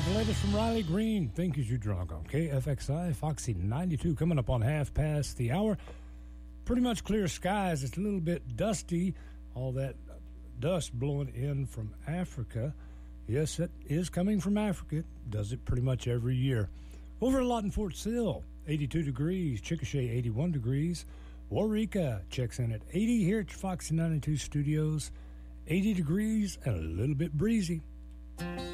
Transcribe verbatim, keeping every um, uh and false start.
the latest from Riley Green. Think As You Drunk on K F X I, Foxy ninety-two, coming up on half past the hour. Pretty much clear skies. It's a little bit dusty, all that dust blowing in from Africa. Yes, it is coming from Africa. It does it pretty much every year. Over at Lawton Fort Sill, eighty-two degrees. Chickasha, eighty-one degrees. Waurika checks in at eighty here at Foxy ninety-two Studios. eighty degrees and a little bit breezy.